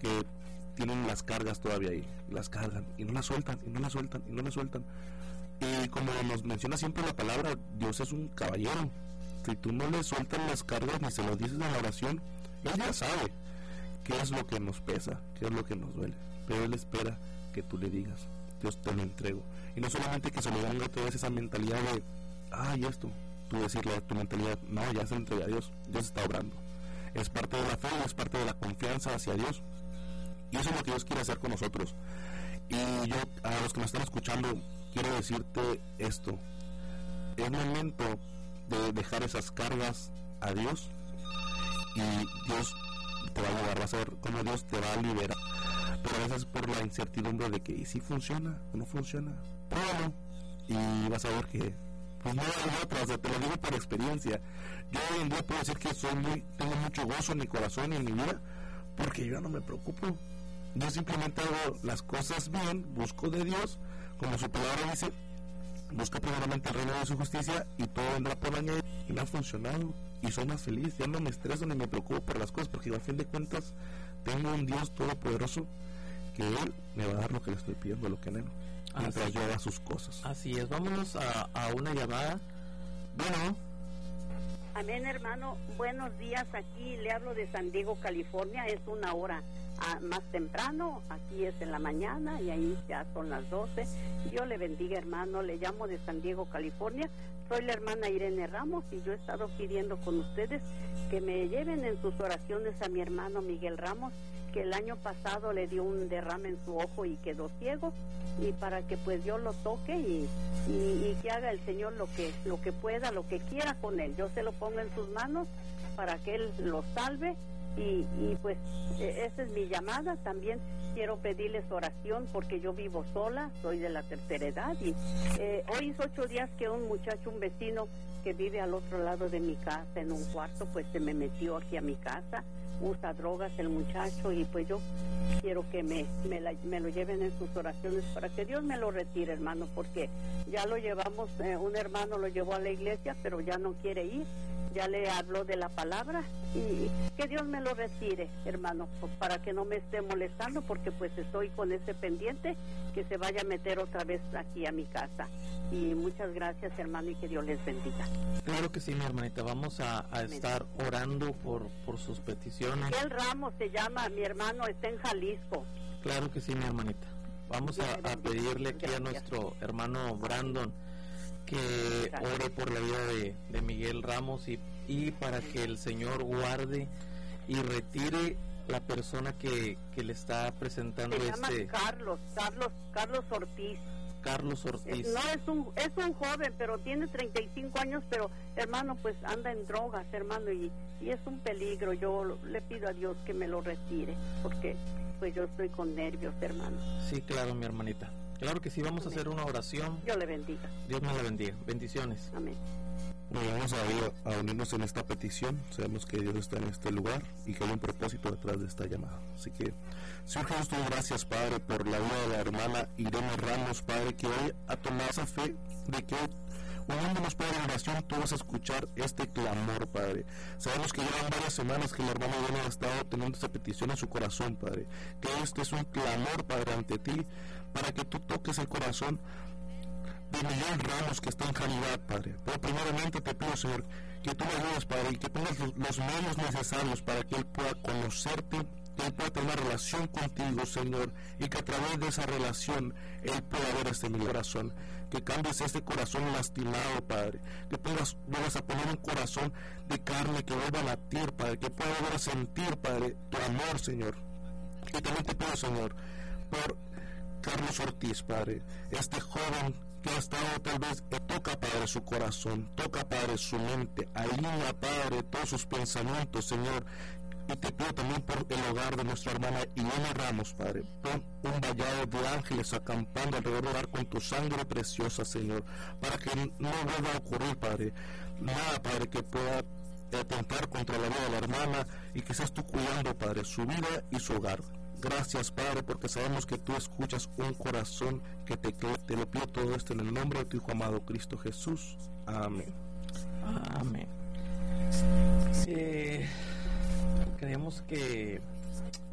que tienen las cargas todavía ahí, las cargan y no las sueltan, y no las sueltan, y no las sueltan. Y como nos menciona siempre la palabra, Dios es un caballero. Si tú no le sueltas las cargas ni se lo dices en la oración, Él ya sabe qué es lo que nos pesa, qué es lo que nos duele, pero Él espera que tú le digas: Dios, te lo entrego. Y no solamente que se le venga otra vez esa mentalidad de y esto, tú decirle a tu mentalidad: no, ya se entrega a Dios, Dios está obrando. Es parte de la fe, es parte de la confianza hacia Dios, y eso es lo que Dios quiere hacer con nosotros. Y yo, a los que me están escuchando, quiero decirte esto: es momento de dejar esas cargas a Dios, y Dios te va a ayudar, vas a ver cómo Dios te va a liberar. Pero a veces por la incertidumbre de que, ¿y si funciona o no funciona? Pruébalo y vas a ver que pues no hay otra. O sea, te lo digo por experiencia. Yo hoy en día puedo decir que tengo mucho gozo en mi corazón y en mi vida, porque yo no me preocupo. Yo simplemente hago las cosas bien, busco de Dios, como su palabra dice: busca primeramente el reino de su justicia y todo vendrá por añadir. Y me ha funcionado y soy más feliz, ya no me estreso ni me preocupo por las cosas, porque al fin de cuentas tengo un Dios todopoderoso que Él me va a dar lo que le estoy pidiendo, lo que anhelo, mientras yo haga sus cosas. Así es, vámonos a una llamada. Bueno. Amén, hermano, buenos días. Aquí le hablo de San Diego, California. Es una hora más temprano, aquí es en la mañana y ahí ya son las 12. Dios le bendiga, hermano. Le llamo de San Diego, California. Soy la hermana Irene Ramos y yo he estado pidiendo con ustedes que me lleven en sus oraciones a mi hermano Miguel Ramos, que el año pasado le dio un derrame en su ojo y quedó ciego, y para que pues yo lo toque y que haga el Señor lo que pueda, lo que quiera con él. Yo se lo pongo en sus manos para que él lo salve, y pues esa es mi llamada. También quiero pedirles oración porque yo vivo sola, soy de la tercera edad, y hoy hizo 8 días que un muchacho, un vecino que vive al otro lado de mi casa en un cuarto, pues se me metió aquí a mi casa. Usa drogas el muchacho, y pues yo quiero que me lo lleven en sus oraciones para que Dios me lo retire, hermano, porque ya lo llevamos, un hermano lo llevó a la iglesia, pero ya no quiere ir. Ya le habló de la palabra, y que Dios me lo retire, hermano, para que no me esté molestando, porque pues estoy con ese pendiente que se vaya a meter otra vez aquí a mi casa. Y muchas gracias, hermano, y que Dios les bendiga. Claro que sí, mi hermanita, vamos a estar orando por sus peticiones. Miguel Ramos se llama, mi hermano, está en Jalisco. Claro que sí, mi hermanita. Vamos a pedirle aquí a nuestro hermano Brandon que ore por la vida de Miguel Ramos, y para que el Señor guarde y retire la persona que le está presentando. Se llama Carlos Ortiz. Carlos Ortiz. No, es un joven, pero tiene 35 años, pero hermano, pues anda en drogas, hermano, y es un peligro. Yo le pido a Dios que me lo retire, porque pues yo estoy con nervios, hermano. Sí, claro, mi hermanita. Claro que sí, vamos a hacer una oración. Dios le bendiga. Dios me la bendiga. Bendiciones. Amén. Bueno, vamos a unirnos en esta petición. Sabemos que Dios está en este lugar y que hay un propósito detrás de esta llamada. Así que, Señor Jesús, te doy gracias, Padre, por la vida de la hermana Irene Ramos, Padre, que hoy ha tomado esa fe de que uniéndonos, Padre, en oración, tú vas a escuchar este clamor, Padre. Sabemos que llevan varias semanas que la hermana Irene ha estado teniendo esta petición en su corazón, Padre. Que este es un clamor, Padre, ante ti, para que tú toques el corazón de Miguel Ramos, que está en calidad, Padre. Pero primeramente te pido, Señor, que tú le ayudes, Padre, y que pongas los medios necesarios para que él pueda conocerte, que él pueda tener una relación contigo, Señor, y que a través de esa relación él pueda ver mi corazón. Que cambies este corazón lastimado, Padre. Que vuelvas a poner un corazón de carne que vuelva a latir, Padre. Que pueda volver a sentir, Padre, tu amor, Señor. Y también te pido, Señor, por Carlos Ortiz, Padre, este joven que ha estado tal vez, toca, Padre, su corazón, toca, Padre, su mente, alinea, Padre, todos sus pensamientos, Señor. Y te pido también por el hogar de nuestra hermana Irene Ramos, Padre. Pon un vallado de ángeles acampando alrededor del hogar con tu sangre preciosa, Señor, para que no vuelva a ocurrir, Padre, nada, Padre, que pueda atentar contra la vida de la hermana, y que seas tú cuidando, Padre, su vida y su hogar. Gracias, Padre, porque sabemos que tú escuchas un corazón que te lo pido todo esto en el nombre de tu Hijo amado Cristo Jesús. Amén. Amén. Creemos que